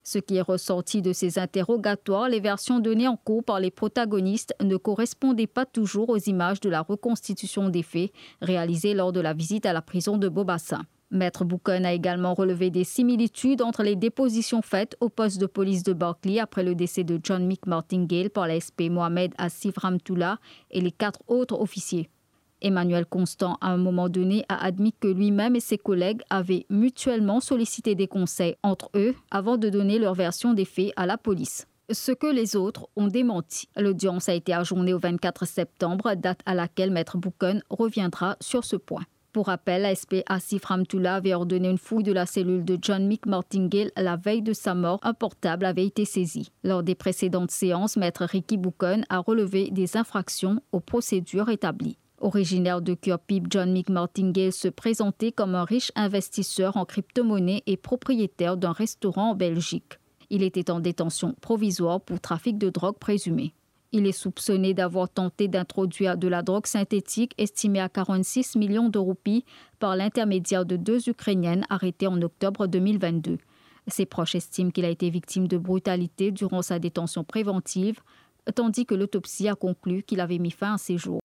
Ce qui est ressorti de ces interrogatoires, les versions données en cours par les protagonistes ne correspondaient pas toujours aux images de la reconstitution des faits réalisée lors de la visite à la prison de Bobassa. Maître Buchan a également relevé des similitudes entre les dépositions faites au poste de police de Berkeley après le décès de John Mick Martingale par la SP Mohamed Asif Ramtoula et les 4 autres officiers. Emmanuel Constant, à un moment donné, a admis que lui-même et ses collègues avaient mutuellement sollicité des conseils entre eux avant de donner leur version des faits à la police. Ce que les autres ont démenti. L'audience a été ajournée au 24 septembre, date à laquelle Maître Buchan reviendra sur ce point. Pour rappel, l'ASP Asif Ramtoula avait ordonné une fouille de la cellule de John Mick Martingale la veille de sa mort. Un portable avait été saisi. Lors des précédentes séances, Maître Ricky Buchan a relevé des infractions aux procédures établies. Originaire de Curepipe, John Mick Martingale se présentait comme un riche investisseur en crypto-monnaie et propriétaire d'un restaurant en Belgique. Il était en détention provisoire pour trafic de drogue présumé. Il est soupçonné d'avoir tenté d'introduire de la drogue synthétique estimée à 46 millions de roupies par l'intermédiaire de 2 Ukrainiennes arrêtées en octobre 2022. Ses proches estiment qu'il a été victime de brutalité durant sa détention préventive, tandis que l'autopsie a conclu qu'il avait mis fin à ses jours.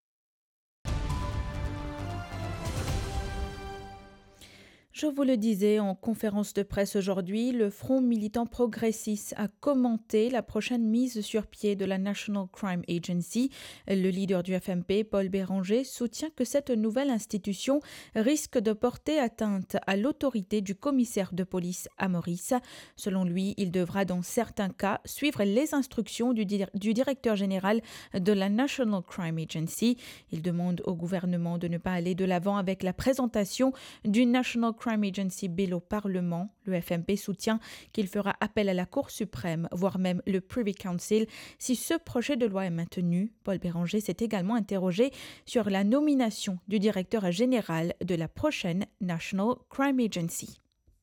Je vous le disais en conférence de presse aujourd'hui, le Front militant progressiste a commenté la prochaine mise sur pied de la National Crime Agency. Le leader du FMP, Paul Béranger, soutient que cette nouvelle institution risque de porter atteinte à l'autorité du commissaire de police à Maurice. Selon lui, il devra dans certains cas suivre les instructions du directeur général de la National Crime Agency. Il demande au gouvernement de ne pas aller de l'avant avec la présentation du National Crime Agency Bill au Parlement. Le FMP soutient qu'il fera appel à la Cour suprême, voire même le Privy Council, si ce projet de loi est maintenu. Paul Béranger s'est également interrogé sur la nomination du directeur général de la prochaine National Crime Agency.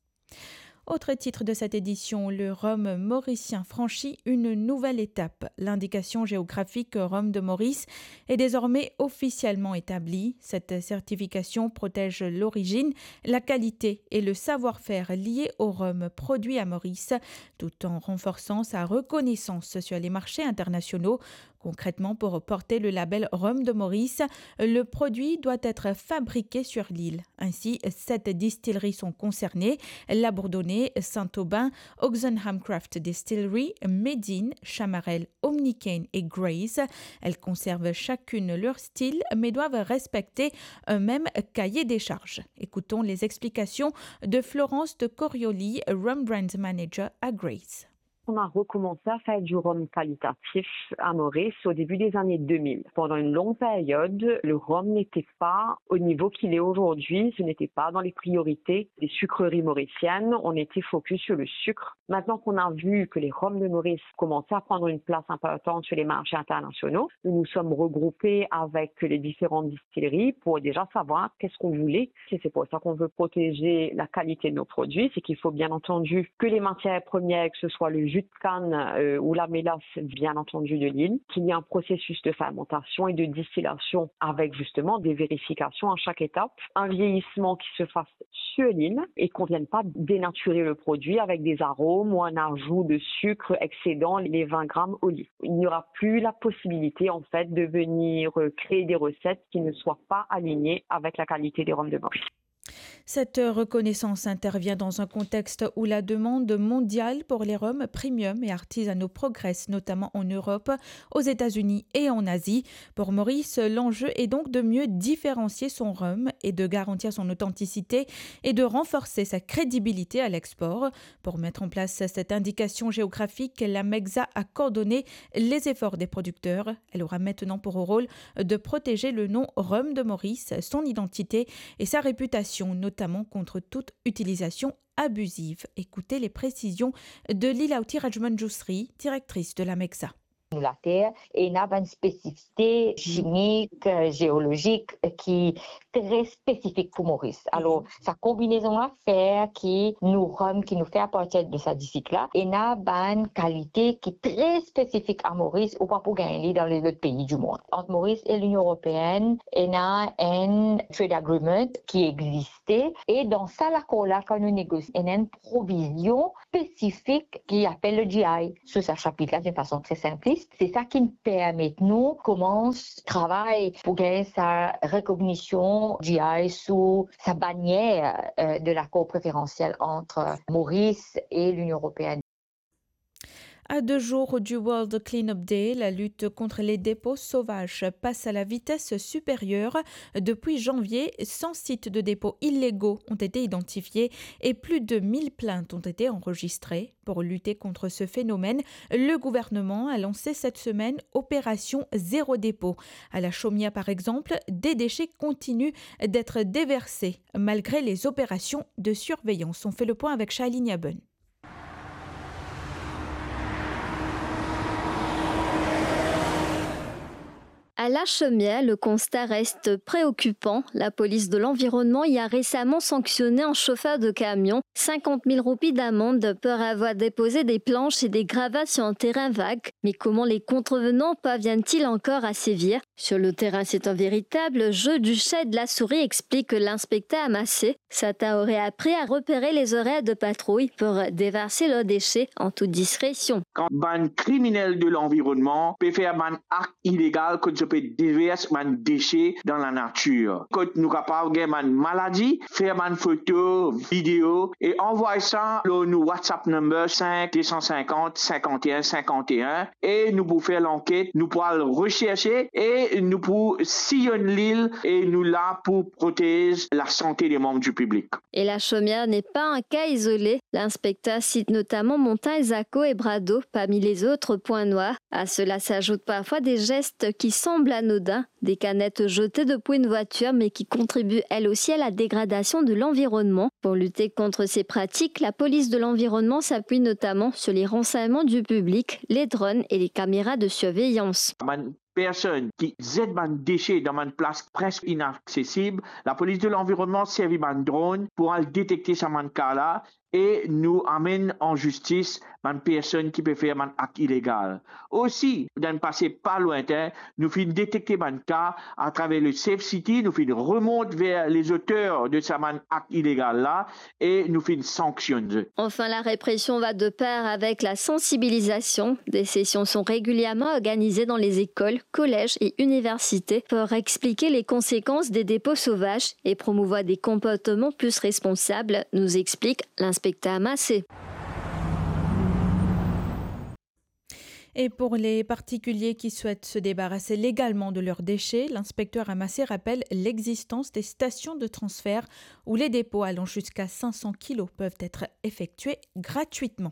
Autre titre de cette édition, le rhum mauricien franchit une nouvelle étape. L'indication géographique rhum de Maurice est désormais officiellement établie. Cette certification protège l'origine, la qualité et le savoir-faire liés au rhum produit à Maurice, tout en renforçant sa reconnaissance sur les marchés internationaux. Concrètement, pour porter le label Rhum de Maurice, le produit doit être fabriqué sur l'île. Ainsi, 7 distilleries sont concernées: La Bourdonnais, Saint-Aubin, Oxenham Craft Distillery, Médine, Chamarel, Omnicane et Grays. Elles conservent chacune leur style, mais doivent respecter un même cahier des charges. Écoutons les explications de Florence de Corioli, Rum Brand Manager à Grays. On a recommencé à faire du rhum qualitatif à Maurice au début des années 2000. Pendant une longue période, le rhum n'était pas au niveau qu'il est aujourd'hui. Ce n'était pas dans les priorités des sucreries mauriciennes. On était focus sur le sucre. Maintenant qu'on a vu que les rhums de Maurice commençaient à prendre une place importante sur les marchés internationaux, nous nous sommes regroupés avec les différentes distilleries pour déjà savoir qu'est-ce qu'on voulait. C'est pour ça qu'on veut protéger la qualité de nos produits. C'est qu'il faut bien entendu que les matières premières, que ce soit le jus de canne ou la mélasse, bien entendu de l'île, qu'il y ait un processus de fermentation et de distillation avec justement des vérifications à chaque étape, un vieillissement qui se fasse sur l'île et qu'on ne vienne pas dénaturer le produit avec des arômes ou un ajout de sucre excédant les 20 grammes au litre. Il n'y aura plus la possibilité en fait de venir créer des recettes qui ne soient pas alignées avec la qualité des rhums de Maurice. Cette reconnaissance intervient dans un contexte où la demande mondiale pour les rhums premium et artisanaux progresse, notamment en Europe, aux États-Unis et en Asie. Pour Maurice, l'enjeu est donc de mieux différencier son rhum et de garantir son authenticité et de renforcer sa crédibilité à l'export. Pour mettre en place cette indication géographique, la MEXA a coordonné les efforts des producteurs. Elle aura maintenant pour rôle de protéger le nom rhum de Maurice, son identité et sa réputation, notamment contre toute utilisation abusive. Écoutez les précisions de Lilauti Rajmanjousri, directrice de la MEXA. de la Terre et il y a une spécificité chimique, géologique qui est très spécifique pour Maurice. Alors, sa combinaison à faire qui nous fait à partir de sa discipline-là, et il y a une qualité qui est très spécifique à Maurice ou pas pour gagner dans les autres pays du monde. Entre Maurice et l'Union européenne, il y a un trade agreement qui existait et dans ça, l'accord-là, quand nous négocions, il y a une provision spécifique qui appelle le GI. Sur ce chapitre-là, d'une façon très simpliste, c'est ça qui nous permet, nous, commencer travail pour gagner sa recognition GI sous sa bannière de l'accord préférentiel entre Maurice et l'Union européenne. À 2 jours du World Cleanup Day, la lutte contre les dépôts sauvages passe à la vitesse supérieure. Depuis janvier, 100 sites de dépôts illégaux ont été identifiés et plus de 1000 plaintes ont été enregistrées. Pour lutter contre ce phénomène, le gouvernement a lancé cette semaine Opération Zéro Dépôt. À la Chaumière, par exemple, des déchets continuent d'être déversés malgré les opérations de surveillance. On fait le point avec Shailene Yaben. À La Chaumière, le constat reste préoccupant. La police de l'environnement y a récemment sanctionné un chauffeur de camion 50 000 roupies d'amende pour avoir déposé des planches et des gravats sur un terrain vague. Mais comment les contrevenants parviennent-ils encore à sévir? Sur le terrain, c'est un véritable jeu du chat et de la souris, explique l'inspecteur Amassé. Sata aurait appris à repérer les horaires de patrouille pour déverser leurs déchets en toute discrétion. Quand un criminel de l'environnement peut faire un acte illégal, quand je peux déverser un déchet dans la nature. Quand nous sommes capables de faire une maladie, faire une photo, vidéo et envoyer ça sur nos WhatsApp number 5 250 51 51 et nous pouvons faire l'enquête, nous pouvons le rechercher et nous pouvons sillonner l'île et nous là pour protéger la santé des membres du public. Et la Chaumière n'est pas un cas isolé. L'inspecteur cite notamment Montagne, Zaco et Brado parmi les autres points noirs. À cela s'ajoutent parfois des gestes qui semblent anodins, des canettes jetées depuis une voiture mais qui contribuent elles aussi à la dégradation de l'environnement. Pour lutter contre ces pratiques, la police de l'environnement s'appuie notamment sur les renseignements du public, les drones et les caméras de surveillance. Personne qui jette un déchet dans une place presque inaccessible, la police de l'environnement servi un drone pour aller détecter ce cas-là et nous amène en justice une personne qui peut faire un acte illégal. Aussi, dans le passé pas lointain, nous finissons détecter un cas à travers le Safe City, nous finissons remonter vers les auteurs de ce acte illégal-là et nous finissons sanctionner. Enfin, la répression va de pair avec la sensibilisation. Des sessions sont régulièrement organisées dans les écoles, collèges et universités pour expliquer les conséquences des dépôts sauvages et promouvoir des comportements plus responsables, nous explique l'inspecteur Amassé. Et pour les particuliers qui souhaitent se débarrasser légalement de leurs déchets, l'inspecteur Amassé rappelle l'existence des stations de transfert où les dépôts allant jusqu'à 500 kilos peuvent être effectués gratuitement.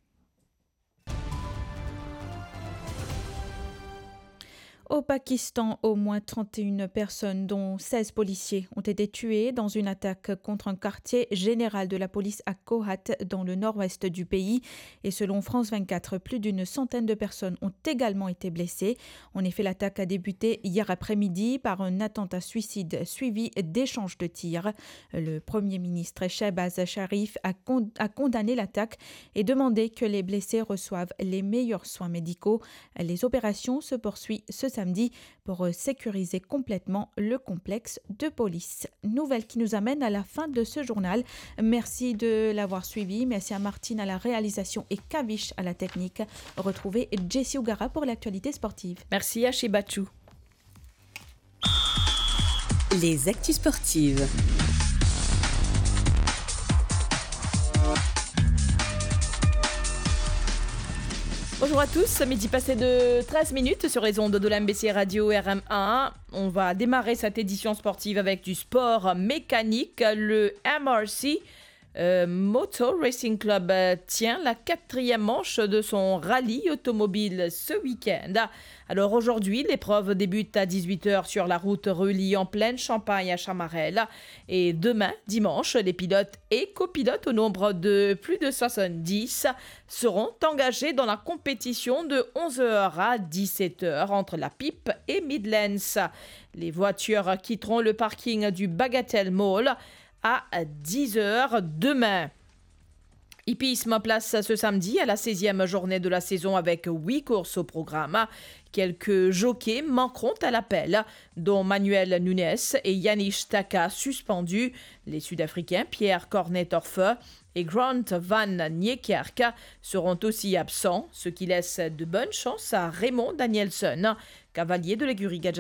Au Pakistan, au moins 31 personnes, dont 16 policiers, ont été tuées dans une attaque contre un quartier général de la police à Kohat, dans le nord-ouest du pays. Et selon France 24, plus d'une centaine de personnes ont également été blessées. En effet, l'attaque a débuté hier après-midi par un attentat suicide suivi d'échanges de tirs. Le Premier ministre Shehbaz Sharif a condamné l'attaque et demandé que les blessés reçoivent les meilleurs soins médicaux. Les opérations se poursuivent ce samedi pour sécuriser complètement le complexe de police. Nouvelle qui nous amène à la fin de ce journal. Merci de l'avoir suivi. Merci à Martine à la réalisation et Kavish à la technique. Retrouvez Jessie Ougara pour l'actualité sportive. Merci à Chebachou. Les actus sportives. Bonjour à tous, midi passé de 13 minutes sur les ondes de l'MBC Radio RM1. On va démarrer cette édition sportive avec du sport mécanique, le MRC Moto Racing Club tient la 4e manche de son rallye automobile ce week-end. Alors aujourd'hui, l'épreuve débute à 18h sur la route reliant Plaine Champagne à Chamarel. Et demain, dimanche, les pilotes et copilotes au nombre de plus de 70 seront engagés dans la compétition de 11h à 17h entre la Pipe et Midlands. Les voitures quitteront le parking du Bagatelle Mall à 10h demain. Hippisme place ce samedi à la 16e journée de la saison avec 8 courses au programme. Quelques jockeys manqueront à l'appel, dont Manuel Nunes et Yanish Taka suspendus. Les Sud-Africains Pierre Cornet-Orfe et Grant Van Niekerk seront aussi absents, ce qui laisse de bonnes chances à Raymond Danielson, cavalier de l'écurie Gadget.